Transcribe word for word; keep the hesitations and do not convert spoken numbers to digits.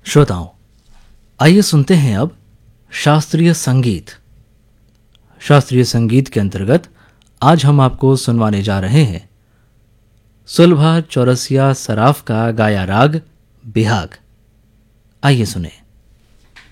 श्रोताओं, आइए सुनते हैं अब शास्त्रीय संगीत। शास्त्रीय संगीत के अंतर्गत आज हम आपको सुनवाने जा रहे हैं सुलभा चौरसिया सराफ का गाया राग बिहाग। आइए सुने।